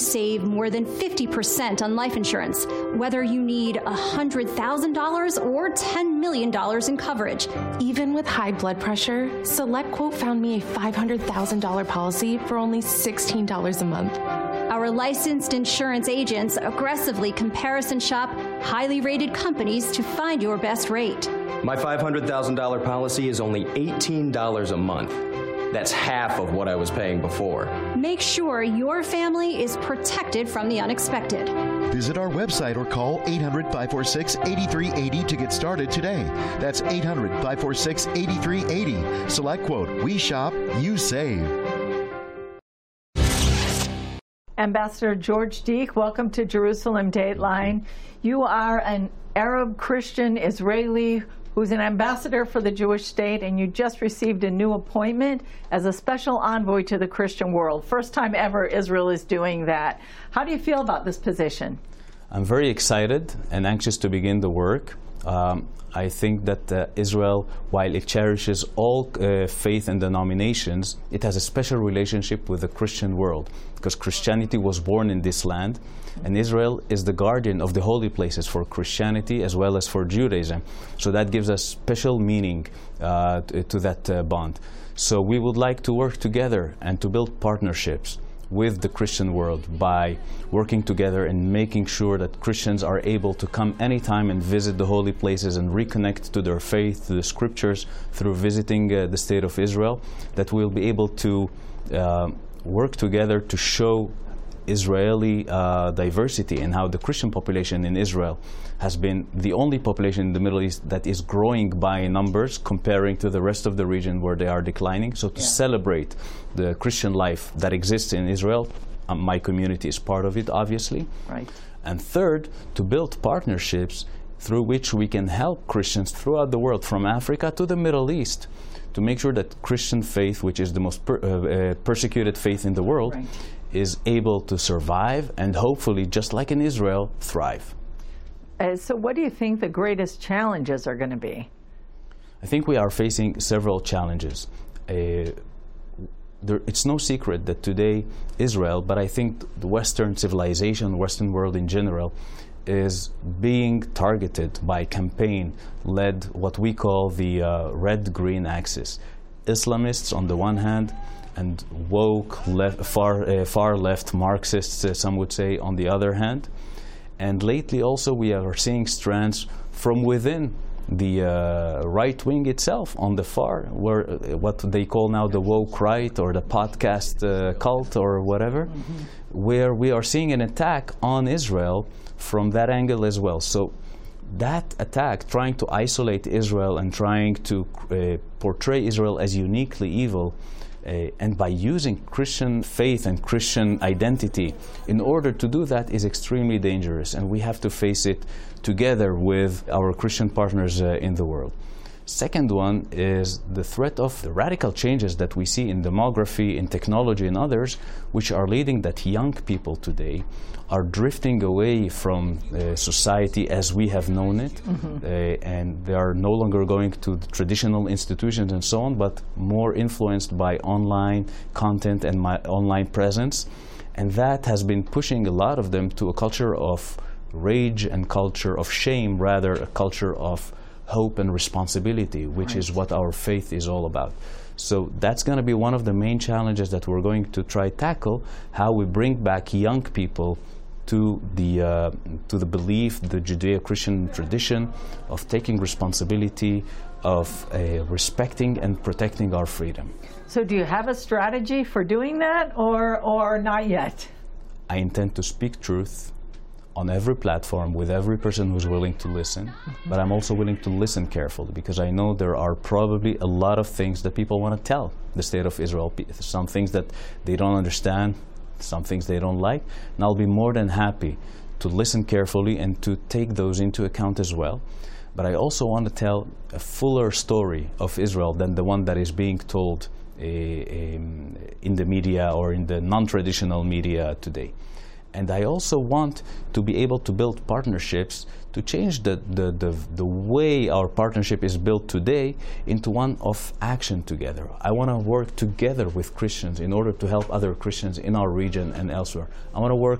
save more than 50% on life insurance, whether you need $100,000 or $10 million in coverage. Even with high blood pressure, SelectQuote found me a $500,000 policy for only $16 a month. Our licensed insurance agents aggressively comparison shop highly rated companies to find your best rate. My $500,000 policy is only $18 a month. That's half of what I was paying before. Make sure your family is protected from the unexpected. Visit our website or call 800-546-8380 to get started today. That's 800-546-8380. SelectQuote. We shop, you save. Ambassador George Deek, welcome to Jerusalem Dateline. You are an Arab Christian Israeli who's an ambassador for the Jewish state, and you just received a new appointment as a special envoy to the Christian world. First time ever Israel is doing that. How do you feel about this position? I'm very excited and anxious to begin the work. I think that Israel, while it cherishes all faith and denominations, it has a special relationship with the Christian world, because Christianity was born in this land, and Israel is the guardian of the holy places for Christianity as well as for Judaism. So that gives us special meaning to that bond. So we would like to work together and to build partnerships with the Christian world by working together and making sure that Christians are able to come anytime and visit the holy places and reconnect to their faith, to the scriptures, through visiting the state of Israel, that we'll be able to work together to show Israeli diversity and how the Christian population in Israel has been the only population in the Middle East that is growing by numbers comparing to the rest of the region where they are declining. So to celebrate the Christian life that exists in Israel, my community is part of it, obviously. Right. And third, to build partnerships through which we can help Christians throughout the world, from Africa to the Middle East, to make sure that Christian faith, which is the most persecuted faith in the world, is able to survive and hopefully, just like in Israel, thrive. So what do you think the greatest challenges are going to be? I think we are facing several challenges. It's no secret that today Israel, but I think the Western civilization, Western world in general, is being targeted by a campaign led what we call the red-green axis. Islamists on the one hand, and woke, far left Marxists, some would say, on the other hand. And lately also we are seeing strands from within the right wing itself on the far, where what they call now the woke right or the podcast cult or whatever, where we are seeing an attack on Israel from that angle as well. So that attack, trying to isolate Israel and trying to portray Israel as uniquely evil, and by using Christian faith and Christian identity in order to do that, is extremely dangerous, and we have to face it together with our Christian partners in the world. Second one is the threat of the radical changes that we see in demography, in technology and others, which are leading that young people today are drifting away from society as we have known it, and they are no longer going to the traditional institutions and so on, but more influenced by online content and my online presence. And that has been pushing a lot of them to a culture of rage and culture of shame, rather a culture of hope and responsibility, which is what our faith is all about. So that's going to be one of the main challenges that we're going to try tackle, how we bring back young people to the belief, the Judeo-Christian tradition of taking responsibility, of respecting and protecting our freedom. So do you have a strategy for doing that, or not yet? I intend to speak truth on every platform with every person who's willing to listen, but I'm also willing to listen carefully, because I know there are probably a lot of things that people want to tell the state of Israel, some things that they don't understand, some things they don't like, and I'll be more than happy to listen carefully and to take those into account as well. But I also want to tell a fuller story of Israel than the one that is being told in the media or in the non-traditional media today. And I also want to be able to build partnerships to change the way our partnership is built today into one of action together. I want to work together with Christians in order to help other Christians in our region and elsewhere. I want to work